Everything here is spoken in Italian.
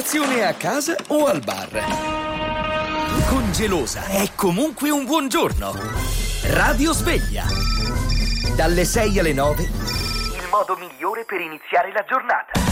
Colazione a casa o al bar. Con Gelosa è comunque un buon giorno. Radio Sveglia. Dalle 6 alle 9. Il modo migliore per iniziare la giornata.